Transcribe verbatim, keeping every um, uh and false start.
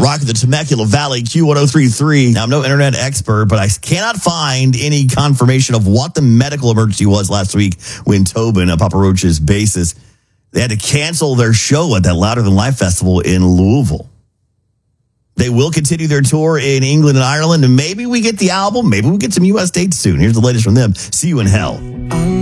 Rocking the Temecula Valley, Q one oh three point three. Now, I'm no internet expert, but I cannot find any confirmation of what the medical emergency was last week when Tobin, uh, Papa Roach's bassist, they had to cancel their show at that Louder Than Life festival in Louisville. They will continue their tour in England and Ireland, and maybe we get the album, maybe we get some U S dates soon. Here's the latest from them. See You in Hell.